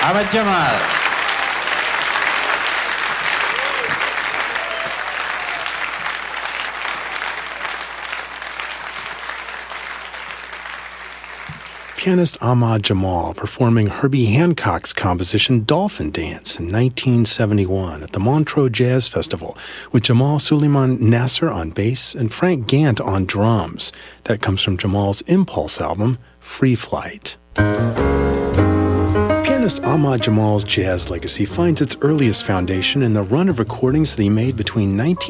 Ahmad Jamal. Pianist Ahmad Jamal performing Herbie Hancock's composition Dolphin Dance in 1971 at the Montreux Jazz Festival with Jamal Suleiman Nasser on bass and Frank Gant on drums. That comes from Jamal's Impulse album, Free Flight. Pianist Ahmad Jamal's jazz legacy finds its earliest foundation in the run of recordings that he made between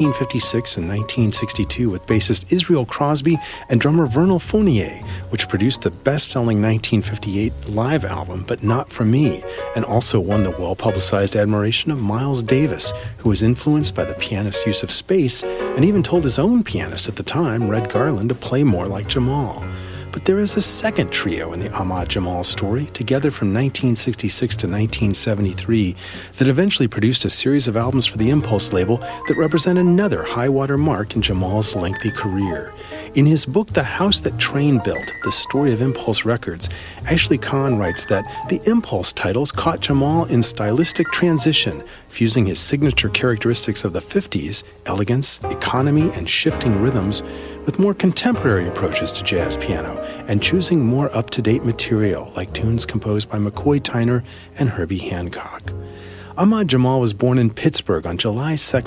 1956 and 1962 with bassist Israel Crosby and drummer Vernal Fournier, which produced the best-selling 1958 live album But Not For Me, and also won the well-publicized admiration of Miles Davis, who was influenced by the pianist's use of space and even told his own pianist at the time, Red Garland, to play more like Jamal. But there is a second trio in the Ahmad Jamal story, together from 1966 to 1973, that eventually produced a series of albums for the Impulse label that represent another high-water mark in Jamal's lengthy career. In his book, The House That Train Built, The Story of Impulse Records, Ashley Kahn writes that the Impulse titles caught Jamal in stylistic transition, fusing his signature characteristics of the 50s, elegance, economy, and shifting rhythms, with more contemporary approaches to jazz piano, and choosing more up-to-date material, like tunes composed by McCoy Tyner and Herbie Hancock. Ahmad Jamal was born in Pittsburgh on July 2,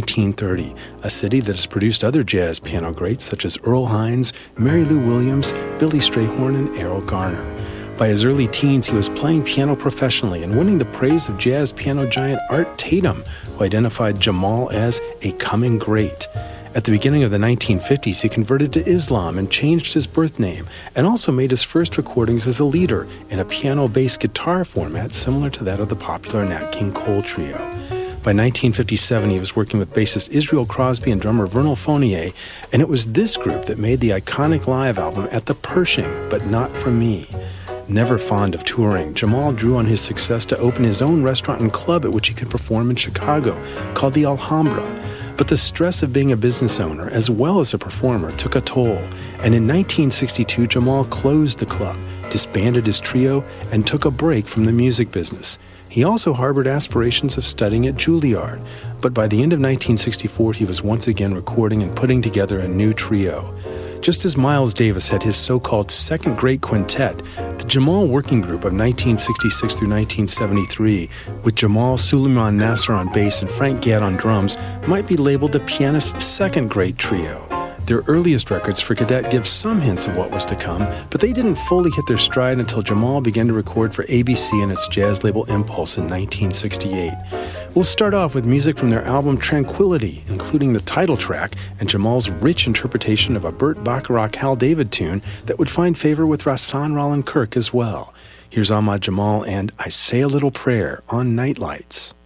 1930, a city that has produced other jazz piano greats such as Earl Hines, Mary Lou Williams, Billy Strayhorn, and Errol Garner. By his early teens, he was playing piano professionally and winning the praise of jazz piano giant Art Tatum, who identified Jamal as a coming great. At the beginning of the 1950s, he converted to Islam and changed his birth name, and also made his first recordings as a leader in a piano-bass guitar format similar to that of the popular Nat King Cole Trio. By 1957, he was working with bassist Israel Crosby and drummer Vernal Fournier, and it was this group that made the iconic live album At the Pershing, But Not For Me. Never fond of touring, Jamal drew on his success to open his own restaurant and club at which he could perform in Chicago, called the Alhambra. But the stress of being a business owner as well as a performer took a toll, and in 1962 Jamal closed the club, disbanded his trio, and took a break from the music business. He also harbored aspirations of studying at Juilliard, but by the end of 1964 he was once again recording and putting together a new trio. Just as Miles Davis had his so-called second great quintet, the Jamal Working Group of 1966 through 1973, with Jamal Suleiman Nasser on bass and Frank Gant on drums, might be labeled the pianist's second great trio. Their earliest records for Cadet give some hints of what was to come, but they didn't fully hit their stride until Jamal began to record for ABC and its jazz label Impulse in 1968. We'll start off with music from their album Tranquility, including the title track and Jamal's rich interpretation of a Burt Bacharach Hal David tune that would find favor with Rahsaan Roland Kirk as well. Here's Ahmad Jamal and I Say a Little Prayer on Night Lights.